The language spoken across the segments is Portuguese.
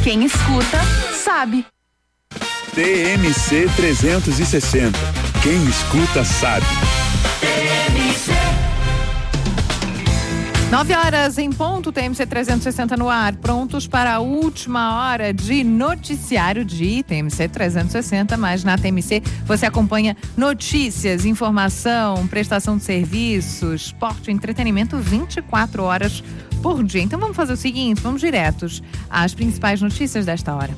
Quem escuta, sabe. TMC 360. Quem escuta, sabe. 9h em ponto, TMC 360 no ar, prontos para a última hora de noticiário de TMC 360, mas na TMC você acompanha notícias, informação, prestação de serviços, esporte, entretenimento 24 horas por dia. Então vamos fazer o seguinte, vamos diretos às principais notícias desta hora.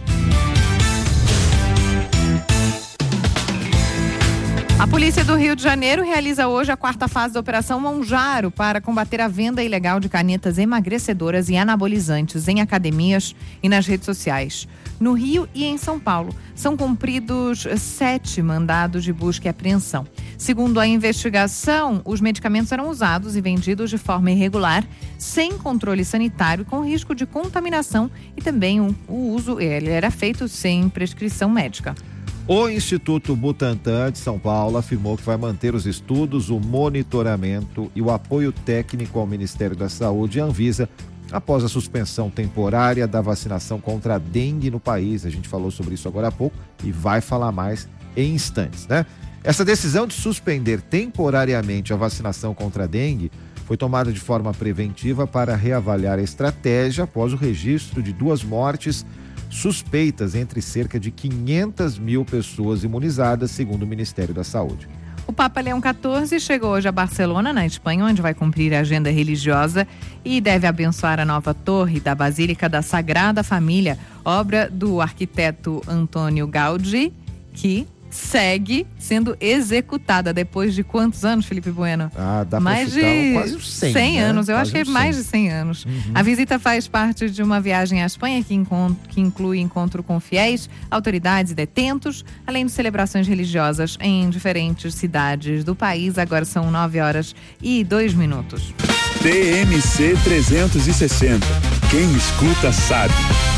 A polícia do Rio de Janeiro realiza hoje a 4ª fase da Operação Monjaro para combater a venda ilegal de canetas emagrecedoras e anabolizantes em academias e nas redes sociais. No Rio e em São Paulo, são cumpridos 7 mandados de busca e apreensão. Segundo a investigação, os medicamentos eram usados e vendidos de forma irregular, sem controle sanitário, com risco de contaminação e também o uso, ele era feito sem prescrição médica. O Instituto Butantan de São Paulo afirmou que vai manter os estudos, o monitoramento e o apoio técnico ao Ministério da Saúde e Anvisa após a suspensão temporária da vacinação contra a dengue no país. A gente falou sobre isso agora há pouco e vai falar mais em instantes, né? Essa decisão de suspender temporariamente a vacinação contra a dengue foi tomada de forma preventiva para reavaliar a estratégia após o registro de 2 mortes suspeitas entre cerca de 500 mil pessoas imunizadas, segundo o Ministério da Saúde. O Papa Leão XIV chegou hoje a Barcelona, na Espanha, onde vai cumprir a agenda religiosa e deve abençoar a nova torre da Basílica da Sagrada Família, obra do arquiteto Antônio Gaudí, que segue sendo executada depois de quantos anos, Felipe Bueno? Dá mais pra de quase 100 anos, eu quase acho que é mais de 100 anos. A visita faz parte de uma viagem à Espanha que inclui encontro com fiéis, autoridades e detentos, além de celebrações religiosas em diferentes cidades do país. Agora são 9h e 2 minutos. TMC 360. Quem escuta, sabe.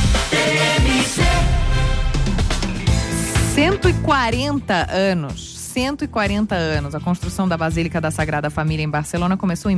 140 anos. A construção da Basílica da Sagrada Família em Barcelona começou em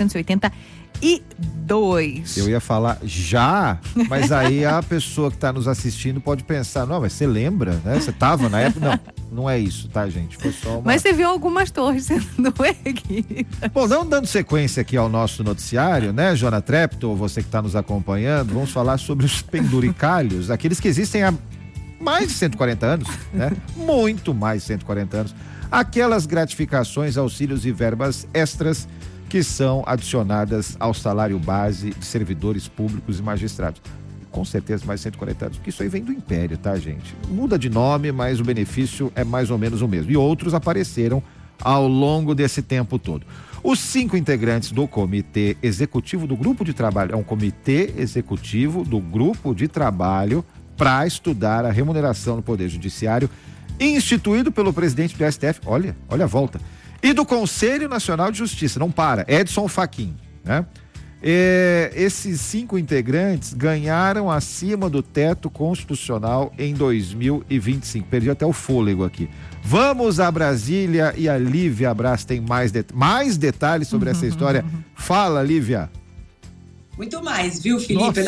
1882. Eu ia falar já, mas aí a pessoa que está nos assistindo pode pensar, não, mas você lembra, né? Você estava na época? Não é isso, tá, gente? Foi só uma... Mas você viu algumas torres sendo erguidas. Bom, não dando sequência aqui ao nosso noticiário, né, Jona Trepto, você que está nos acompanhando, vamos falar sobre os penduricalhos, aqueles que existem há mais de 140 anos, né? Muito mais de 140 anos. Aquelas gratificações, auxílios e verbas extras que são adicionadas ao salário base de servidores públicos e magistrados. Com certeza mais de 140 anos, porque isso aí vem do Império, tá, gente? Muda de nome, mas o benefício é mais ou menos o mesmo. E outros apareceram ao longo desse tempo todo. Os 5 integrantes do Comitê Executivo do Grupo de Trabalho, é um Comitê Executivo do Grupo de Trabalho para estudar a remuneração no Poder Judiciário, instituído pelo presidente do STF, olha a volta, e do Conselho Nacional de Justiça, não para, Edson Fachin, né? Esses 5 integrantes ganharam acima do teto constitucional em 2025. Perdi até o fôlego aqui. Vamos a Brasília e a Lívia Braz tem mais detalhes sobre essa história. Fala, Lívia. Muito mais, viu, Felipe? Nossa.